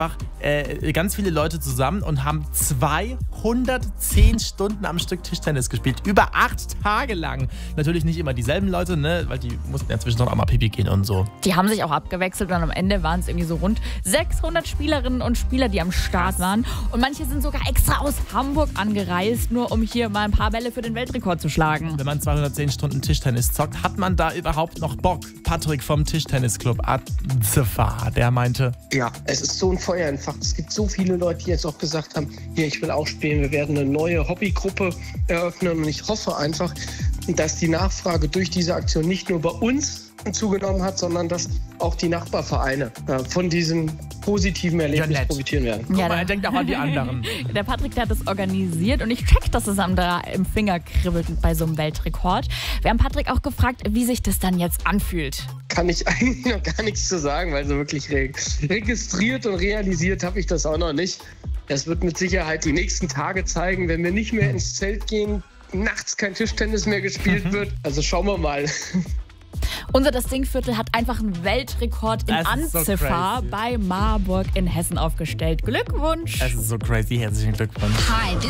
ganz viele Leute zusammen und haben 210 Stunden am Stück Tischtennis gespielt. Über 8 Tage lang. Natürlich nicht immer dieselben Leute, ne? Weil die mussten ja zwischendurch auch mal Pipi gehen und so. Die haben sich auch abgewechselt und am Ende waren es irgendwie so rund 600 Spielerinnen und Spieler, die am Start waren. Und manche sind sogar extra aus Hamburg angereist, nur um hier mal ein paar Bälle für den Weltrekord zu schlagen. Wenn man 210 Stunden Tischtennis zockt, hat man da überhaupt noch Bock? Patrick vom Tischtennisclub Adzefa, der meinte: Ja, es ist so ein Feuer entfacht. Es gibt so viele Leute, die jetzt auch gesagt haben, hier, ich will auch spielen. Wir werden eine neue Hobbygruppe eröffnen und ich hoffe einfach, dass die Nachfrage durch diese Aktion nicht nur bei uns zugenommen hat, sondern dass auch die Nachbarvereine von diesem positiven Erlebnis profitieren werden. Guck mal, er denkt auch an die anderen. Der Patrick, der hat das organisiert und ich check, dass es am im Finger kribbelt bei so einem Weltrekord. Wir haben Patrick auch gefragt, wie sich das dann jetzt anfühlt. Kann ich eigentlich noch gar nichts zu sagen, weil so wirklich registriert und realisiert habe ich das auch noch nicht. Das wird mit Sicherheit die nächsten Tage zeigen, wenn wir nicht mehr ins Zelt gehen, nachts kein Tischtennis mehr gespielt wird. Also schauen wir mal. Unser Das Dingviertel hat einfach einen Weltrekord in Anziffer bei Marburg in Hessen aufgestellt. Glückwunsch! Das ist so crazy. Herzlichen Glückwunsch. Hi,